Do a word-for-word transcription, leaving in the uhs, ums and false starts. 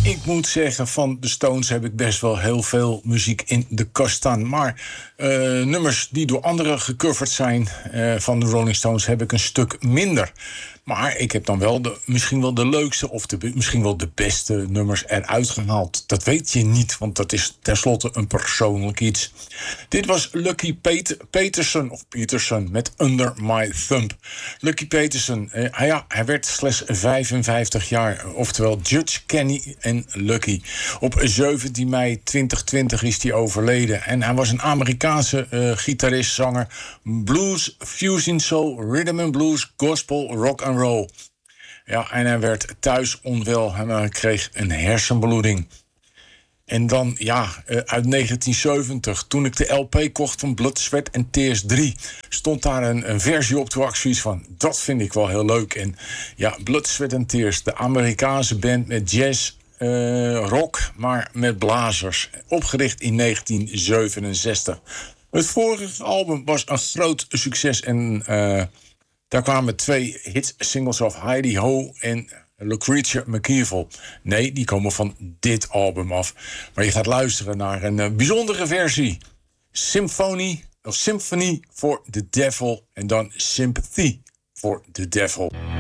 ik moet zeggen, van de Stones heb ik best wel heel veel muziek in de kast staan. Maar uh, nummers die door anderen gecoverd zijn uh, van de Rolling Stones heb ik een stuk minder. Maar ik heb dan wel de, misschien wel de leukste of de, misschien wel de beste nummers eruit gehaald. Dat weet je niet, want dat is tenslotte een persoonlijk iets. Dit was Lucky Pet- Peterson of Peterson met Under My Thumb. Lucky Peterson, eh, ja, hij werd slechts vijfenvijftig jaar, oftewel Judge Kenny en Lucky. Op zeventien mei tweeduizend twintig is hij overleden. En hij was een Amerikaanse uh, gitarist, zanger, blues, fusion soul, rhythm and blues, gospel, rock and roll. Ja, en hij werd thuis onwel en hij kreeg een hersenbloeding. En dan, ja, uit negentien zeventig, toen ik de L P kocht van Blood, Sweat and Tears drie... stond daar een, een versie op, toen ik zoiets van, dat vind ik wel heel leuk. En ja, Blood, Sweat and Tears, de Amerikaanse band met jazz, uh, rock, maar met blazers. Opgericht in negentien zevenenzestig. Het vorige album was een groot succes en uh, daar kwamen twee hit-singles af, Heidi Ho en Lucretia McKeevel. Nee, die komen van dit album af. Maar je gaat luisteren naar een uh, bijzondere versie. Symphony, of Symphony for the Devil en dan Sympathy for the Devil.